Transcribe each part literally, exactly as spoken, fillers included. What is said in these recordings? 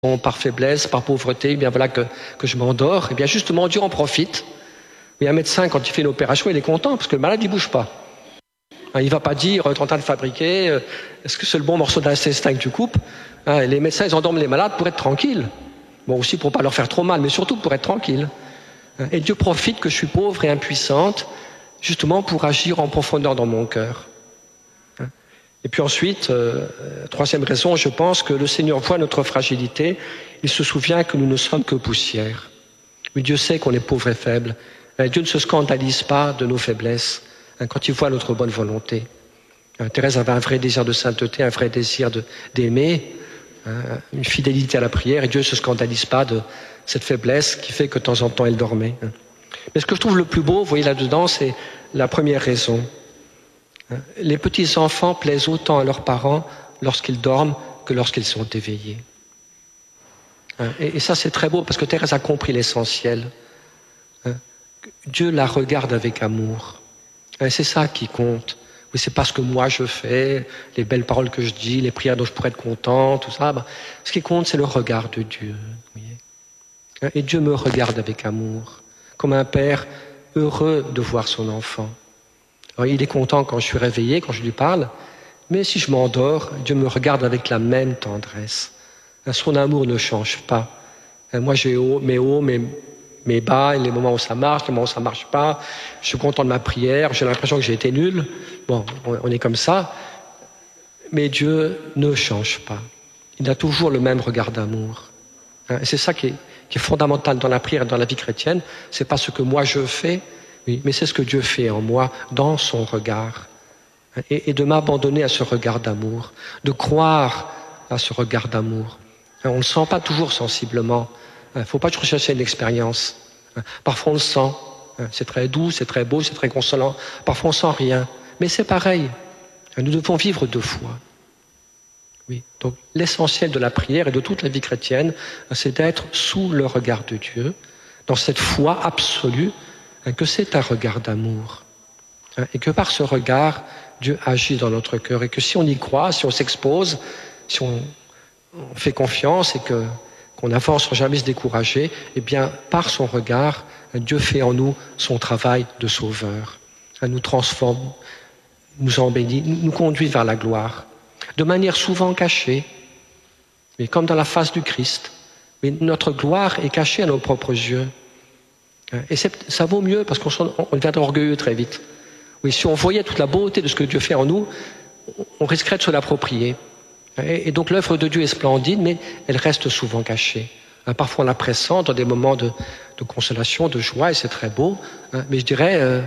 par faiblesse, par pauvreté, eh bien voilà que, que je m'endors. Eh bien justement, Dieu en profite. Mais un médecin, quand il fait une opération, il est content parce que le malade, il ne bouge pas. Il ne va pas dire, tu es en train de fabriquer, est-ce que c'est le bon morceau d'intestin que tu coupes? Les médecins, ils endorment les malades pour être tranquilles. Bon, aussi pour ne pas leur faire trop mal, mais surtout pour être tranquilles. Et Dieu profite que je suis pauvre et impuissante, justement pour agir en profondeur dans mon cœur. Et puis ensuite, euh, troisième raison, je pense que le Seigneur voit notre fragilité, il se souvient que nous ne sommes que poussière. Mais Dieu sait qu'on est pauvre et faible. Dieu ne se scandalise pas de nos faiblesses quand il voit notre bonne volonté. Thérèse avait un vrai désir de sainteté, un vrai désir de, d'aimer, une fidélité à la prière, et Dieu ne se scandalise pas de cette faiblesse qui fait que de temps en temps elle dormait. Mais ce que je trouve le plus beau, vous voyez là-dedans, c'est la première raison. Les petits-enfants plaisent autant à leurs parents lorsqu'ils dorment que lorsqu'ils sont éveillés. Et, et ça, c'est très beau parce que Thérèse a compris l'essentiel. Dieu la regarde avec amour. Et c'est ça qui compte. Oui, c'est pas ce que moi je fais, les belles paroles que je dis, les prières dont je pourrais être content, tout ça. Ben, ce qui compte, c'est le regard de Dieu. Vous voyez. Et Dieu me regarde avec amour, comme un père heureux de voir son enfant. Alors, il est content quand je suis réveillé, quand je lui parle, mais si je m'endors, Dieu me regarde avec la même tendresse. Son amour ne change pas. Moi, j'ai mes hauts, mes, mes bas, et les moments où ça marche, les moments où ça ne marche pas. Je suis content de ma prière, j'ai l'impression que j'ai été nul. Bon, on est comme ça. Mais Dieu ne change pas. Il a toujours le même regard d'amour. Et c'est ça qui est, qui est fondamental dans la prière et dans la vie chrétienne. Ce n'est pas ce que moi je fais, oui, mais c'est ce que Dieu fait en moi, dans son regard. Et, et de m'abandonner à ce regard d'amour, de croire à ce regard d'amour. On ne le sent pas toujours sensiblement. Il ne faut pas toujours chercher une expérience. Parfois on le sent. C'est très doux, c'est très beau, c'est très consolant. Parfois on ne sent rien. Mais c'est pareil. Nous devons vivre de foi. Oui. Donc l'essentiel de la prière et de toute la vie chrétienne, c'est d'être sous le regard de Dieu, dans cette foi absolue que c'est un regard d'amour. Et que par ce regard, Dieu agit dans notre cœur. Et que si on y croit, si on s'expose, si on, on fait confiance et que, qu'on avance sans jamais se décourager, eh bien, par son regard, Dieu fait en nous son travail de sauveur. Elle nous transforme, nous embellit, nous conduit vers la gloire. De manière souvent cachée, mais comme dans la face du Christ. Mais notre gloire est cachée à nos propres yeux. Et ça vaut mieux parce qu'on on devient orgueilleux très vite. Oui, si on voyait toute la beauté de ce que Dieu fait en nous, on risquerait de se l'approprier. Et, et donc l'œuvre de Dieu est splendide, mais elle reste souvent cachée. Hein, parfois on la pressent dans des moments de, de consolation, de joie, et c'est très beau. Hein, mais je dirais, euh,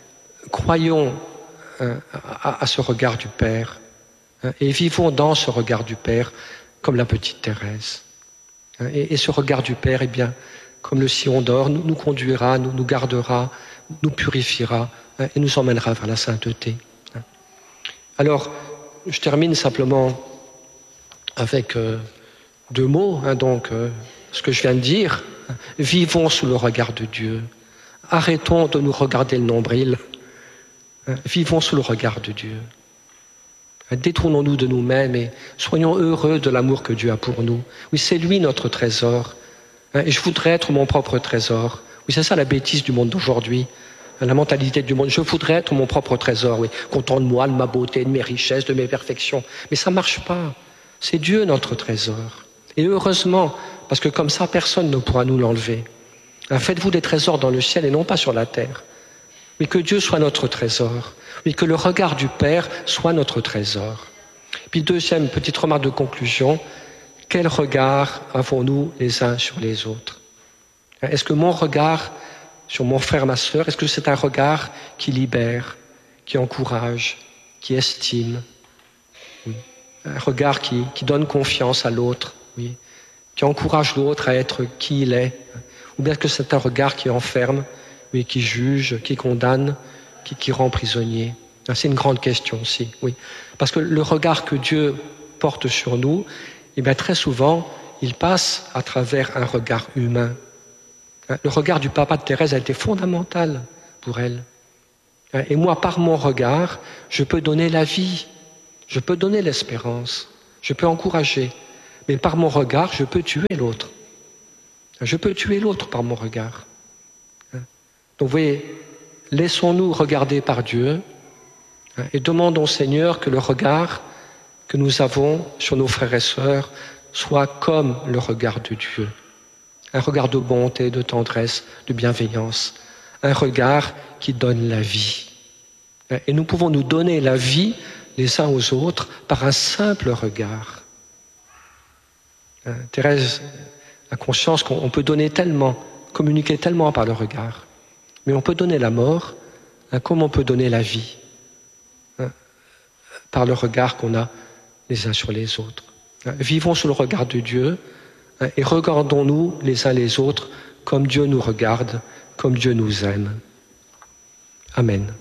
croyons hein, à, à ce regard du Père, hein, et vivons dans ce regard du Père, comme la petite Thérèse. Hein, et, et ce regard du Père, eh bien, comme le sillon d'or, nous, nous conduira, nous, nous gardera, nous purifiera, hein, et nous emmènera vers la sainteté. Hein. Alors, je termine simplement avec euh, deux mots, hein, donc euh, ce que je viens de dire. Vivons sous le regard de Dieu. Arrêtons de nous regarder le nombril. Hein, vivons sous le regard de Dieu. Hein, détournons-nous de nous-mêmes et soyons heureux de l'amour que Dieu a pour nous. Oui, c'est lui notre trésor. Hein, et je voudrais être mon propre trésor. Oui, c'est ça la bêtise du monde d'aujourd'hui. La mentalité du monde. Je voudrais être mon propre trésor, oui. Content de moi, de ma beauté, de mes richesses, de mes perfections. Mais ça ne marche pas. C'est Dieu notre trésor. Et heureusement, parce que comme ça, personne ne pourra nous l'enlever. Hein, faites-vous des trésors dans le ciel et non pas sur la terre. Mais que Dieu soit notre trésor. Mais que le regard du Père soit notre trésor. Puis deuxième petite remarque de conclusion. Quel regard avons-nous les uns sur les autres? Est-ce que mon regard sur mon frère, ma sœur, est-ce que c'est un regard qui libère, qui encourage, qui estime? Oui. Un regard qui, qui donne confiance à l'autre, oui. Qui encourage l'autre à être qui il est? Ou bien que c'est un regard qui enferme, oui, qui juge, qui condamne, qui, qui rend prisonnier? C'est une grande question aussi, oui. Parce que le regard que Dieu porte sur nous, eh bien, très souvent, il passe à travers un regard humain. Le regard du papa de Thérèse a été fondamental pour elle. Et moi, par mon regard, je peux donner la vie, je peux donner l'espérance, je peux encourager. mais par mon regard, je peux tuer l'autre. Je peux tuer l'autre par mon regard. Donc vous voyez, laissons-nous regarder par Dieu et demandons au Seigneur que le regard que nous avons sur nos frères et sœurs soit comme le regard de Dieu. Un regard de bonté, de tendresse, de bienveillance. Un regard qui donne la vie. Et nous pouvons nous donner la vie les uns aux autres par un simple regard. Thérèse a conscience qu'on peut donner tellement, communiquer tellement par le regard. Mais on peut donner la mort, comme on peut donner la vie, par le regard qu'on a les uns sur les autres. Vivons sous le regard de Dieu et regardons-nous les uns les autres comme Dieu nous regarde, comme Dieu nous aime. Amen.